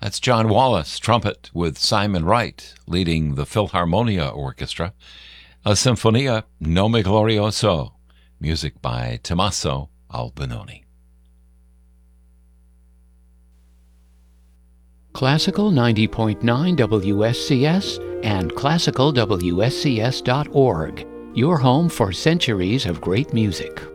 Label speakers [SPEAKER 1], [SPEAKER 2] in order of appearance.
[SPEAKER 1] That's John Wallace, trumpet, with Simon Wright leading the Philharmonia Orchestra. A Sinfonia Nome Glorioso, music by Tommaso Albinoni.
[SPEAKER 2] Classical 90.9 WSCS and classicalwscs.org, your home for centuries of great music.